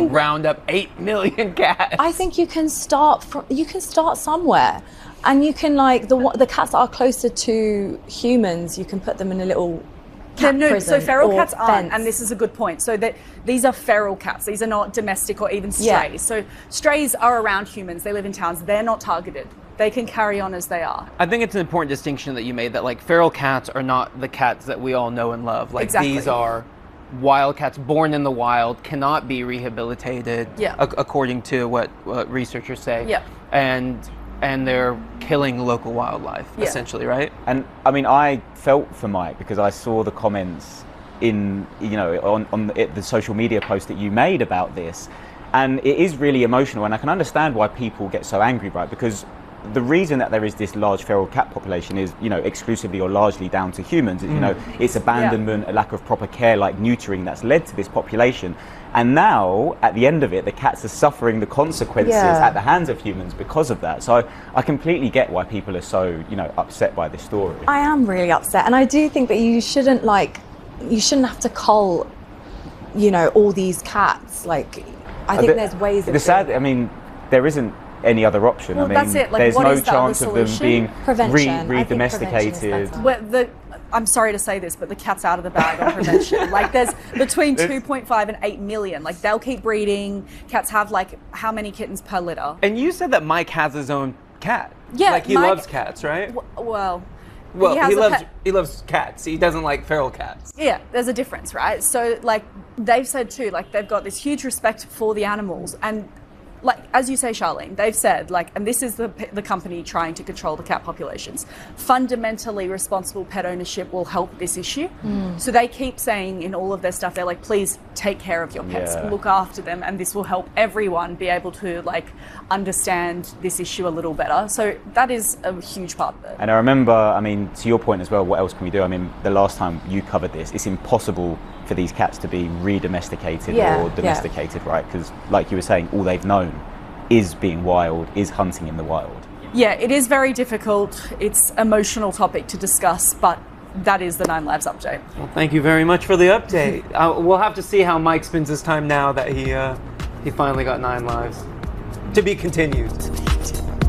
round up 8 million cats. I think you can start somewhere, and you can, like, the cats that are closer to humans, you can put them in a little cat prison. So feral cats fence. aren't, and this is a good point. So that these are feral cats. These are not domestic or even strays. Yeah. So strays are around humans. They live in towns. They're not targeted. They can carry on as they are. I think it's an important distinction that you made, that like feral cats are not the cats that we all know and love. Like Exactly. These are wild cats born in the wild, cannot be rehabilitated, according to what researchers say. Yeah. And they're killing local wildlife, essentially, right? And I mean, I felt for Mike because I saw the comments in, on the social media post that you made about this, and it is really emotional. And I can understand why people get so angry, right? Because the reason that there is this large feral cat population is, exclusively or largely down to humans. It's abandonment, a lack of proper care, like neutering, that's led to this population. And now, at the end of it, the cats are suffering the consequences at the hands of humans because of that. So I completely get why people are so, upset by this story. I am really upset, and I do think that you shouldn't have to cull, all these cats. Like, I think there's ways of there isn't any other option. Well, that's it. Like, there's what no is the chance other of them being prevention. re-domesticated. I'm sorry to say this, but the cat's out of the bag on prevention. Like, there's between 2.5 and 8 million. Like, they'll keep breeding. Cats have, like, how many kittens per litter? And you said that Mike has his own cat. Yeah, like he loves cats, right? Well, he loves cats. He doesn't like feral cats. Yeah, there's a difference, right? So, like, they've said too, like, they've got this huge respect for the animals, and like, as you say, Charlene, they've said, like, and this is the company trying to control the cat populations, fundamentally responsible pet ownership will help this issue. So they keep saying in all of their stuff, they're like, please take care of your pets, look after them, and this will help everyone be able to, like, understand this issue a little better. So that is a huge part of it. And I remember, to your point as well, what else can we do? The last time you covered this, it's impossible for these cats to be re-domesticated or domesticated, right? Because, like you were saying, all they've known is being wild, is hunting in the wild. Yeah, it is very difficult. It's an emotional topic to discuss, but that is the 9 Lives update. Well, thank you very much for the update. We'll have to see how Mike spends his time now that he finally got 9 lives. To be continued.